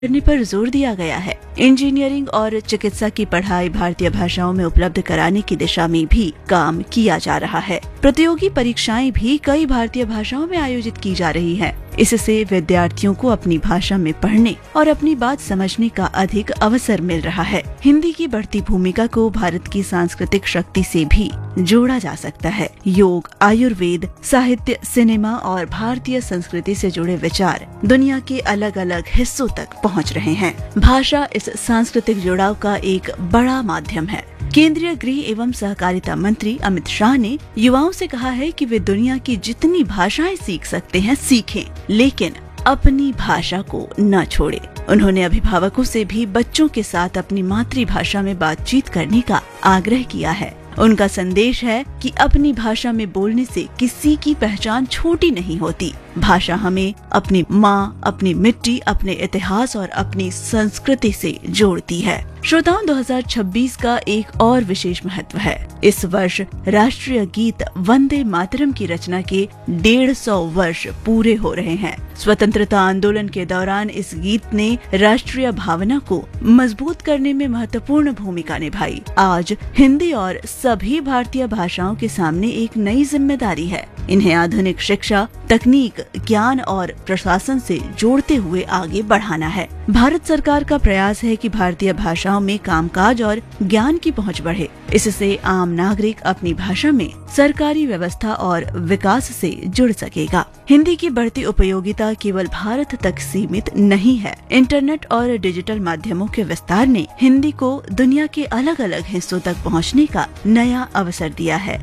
करने पर जोर दिया गया है। इंजीनियरिंग और चिकित्सा की पढ़ाई भारतीय भाषाओं में उपलब्ध कराने की दिशा में भी काम किया जा रहा है। प्रतियोगी परीक्षाएं भी कई भारतीय भाषाओं में आयोजित की जा रही हैं। इससे विद्यार्थियों को अपनी भाषा में पढ़ने और अपनी बात समझने का अधिक अवसर मिल रहा है। हिंदी की बढ़ती भूमिका को भारत की सांस्कृतिक शक्ति से भी जोड़ा जा सकता है। योग, आयुर्वेद, साहित्य, सिनेमा और भारतीय संस्कृति से जुड़े विचार दुनिया के अलग अलग हिस्सों तक पहुंच रहे हैं। भाषा इस सांस्कृतिक जुड़ाव का एक बड़ा माध्यम है। केंद्रीय गृह एवं सहकारिता मंत्री अमित शाह ने युवाओं से कहा है कि वे दुनिया की जितनी भाषाएं सीख सकते हैं सीखें, लेकिन अपनी भाषा को न छोड़ें। उन्होंने अभिभावकों से भी बच्चों के साथ अपनी मातृभाषा में बातचीत करने का आग्रह किया है। उनका संदेश है कि अपनी भाषा में बोलने से किसी की पहचान छोटी नहीं होती। भाषा हमें अपनी माँ, अपनी मिट्टी, अपने इतिहास और अपनी संस्कृति से जोड़ती है। श्रोताओं, 2026 का एक और विशेष महत्व है। इस वर्ष राष्ट्रीय गीत वंदे मातरम की रचना के 150 वर्ष पूरे हो रहे हैं। स्वतंत्रता आंदोलन के दौरान इस गीत ने राष्ट्रीय भावना को मजबूत करने में महत्वपूर्ण भूमिका निभाई। आज हिंदी और सभी भारतीय भाषाओं के सामने एक नई जिम्मेदारी है। इन्हें आधुनिक शिक्षा, तकनीक, ज्ञान और प्रशासन से जोड़ते हुए आगे बढ़ाना है। भारत सरकार का प्रयास है कि भारतीय भाषाओं में कामकाज और ज्ञान की पहुंच बढ़े। इससे आम नागरिक अपनी भाषा में सरकारी व्यवस्था और विकास से जुड़ सकेगा। हिंदी की बढ़ती उपयोगिता केवल भारत तक सीमित नहीं है। इंटरनेट और डिजिटल माध्यमों के विस्तार ने हिंदी को दुनिया के अलग अलग हिस्सों तक पहुंचने का नया अवसर दिया है।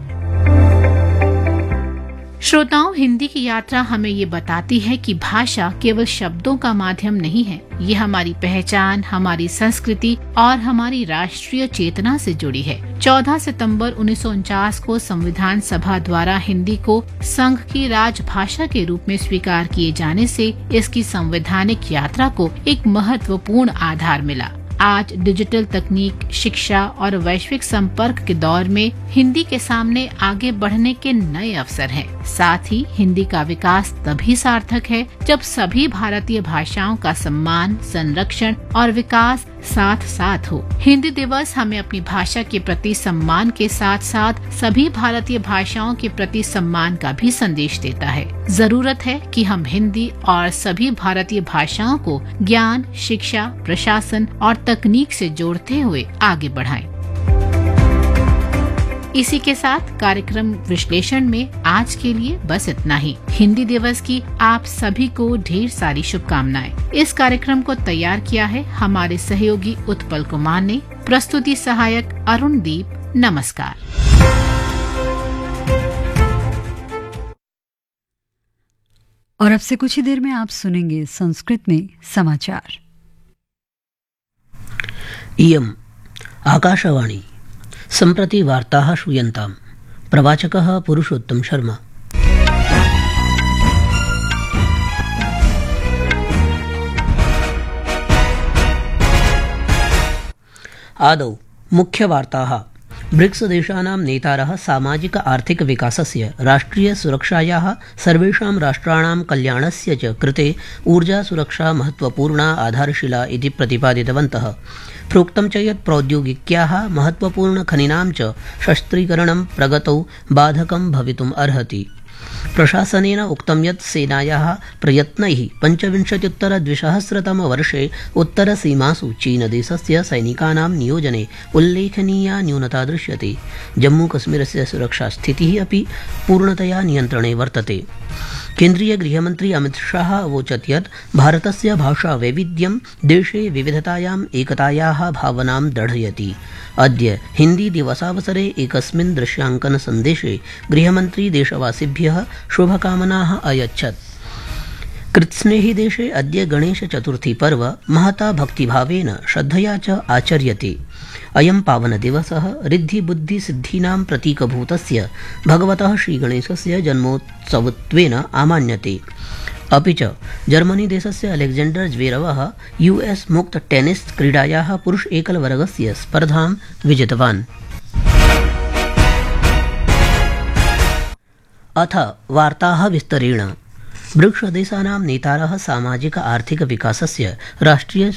श्रोताओं, हिंदी की यात्रा हमें ये बताती है कि भाषा केवल शब्दों का माध्यम नहीं है। ये हमारी पहचान, हमारी संस्कृति और हमारी राष्ट्रीय चेतना से जुड़ी है। 14 सितंबर 1949 को संविधान सभा द्वारा हिंदी को संघ की राजभाषा के रूप में स्वीकार किए जाने से इसकी संवैधानिक यात्रा को एक महत्वपूर्ण आधार मिला। आज डिजिटल तकनीक, शिक्षा और वैश्विक संपर्क के दौर में हिंदी के सामने आगे बढ़ने के नए अवसर हैं। साथ ही हिंदी का विकास तभी सार्थक है जब सभी भारतीय भाषाओं का सम्मान, संरक्षण और विकास साथ साथ हो। हिंदी दिवस हमें अपनी भाषा के प्रति सम्मान के साथ साथ सभी भारतीय भाषाओं के प्रति सम्मान का भी संदेश देता है। जरूरत है कि हम हिंदी और सभी भारतीय भाषाओं को ज्ञान, शिक्षा, प्रशासन और तकनीक से जोड़ते हुए आगे बढ़ाएं। इसी के साथ कार्यक्रम विश्लेषण में आज के लिए बस इतना ही। हिंदी दिवस की आप सभी को ढेर सारी शुभकामनाएं। इस कार्यक्रम को तैयार किया है हमारे सहयोगी उत्पल कुमार ने। प्रस्तुति सहायक अरुण दीप। नमस्कार। और अब से कुछ ही देर में आप सुनेंगे संस्कृत में समाचार। इयम् आकाशवाणी। सम्प्रति वार्ताः श्रूयन्ताम्। प्रवाचकः पुरुषोत्तम शर्मा। आदौ मुख्यवार्ताः। ब्रिक्स देशानां नेतारः सामाजिक आर्थिक विकासस्य, राष्ट्रिय सुरक्षायाः, सर्वेषां राष्ट्राणां कल्याणस्य च कृते ऊर्जा सुरक्षा महत्वपूर्णा आधारशिला इति प्रतिपादितवन्तः। प्रोक्तं च यत् प्रौद्योगिक्याः महत्वपूर्णखनिनां च शस्त्रीकरणं प्रगतौ बाधकं भवितुम् अर्हति। प्रशासनेन उक्तं यत् सेनायाः प्रयत्नैः 25-द्विसहस्रतमवर्षे उत्तरसीमासु चीनदेशस्य सैनिकानां नियोजने उल्लेखनीया न्यूनता दृश्यते। जम्मूकश्मीरस्य सुरक्षास्थितिः अपि पूर्णतया नियन्त्रणे वर्तते। केन्द्रीय गृहमन्त्री अमित शाह अवोचत् यत् भारतस्य भाषा वैविध्यं देशे विविधतायाम् एकतायाः भावनां दृढयति। अद्य हिंदी दिवसावसरे एकस्मिन् दृश्यांकन सन्देशे गृहमन्त्री देशवासिभ्यः शुभकामनाः अयच्छत्। कृत्स्नेहि देशे अद्य गणेशचतुर्थी पर्व महता भक्तिभावेन श्रद्धया च आचर्यते। अयं पावनदिवसः ऋद्धिबुद्धिसिद्धीनां प्रतीकभूतस्य भगवतः श्रीगणेशस्य जन्मोत्सवत्वेन आमान्यते। अपि च जर्मनी देशस्य अलेक्जेंडर ज्वेरवः US मुक्त टेनिस क्रीडायाः पुरुष एकलवर्गस्य स्पर्धां विजितवान्। अथ वार्ताः विस्तरेण। ब्रिक्स देशानां नेतारः सामाजिक आर्थिक विकासस्य राष्ट्रिय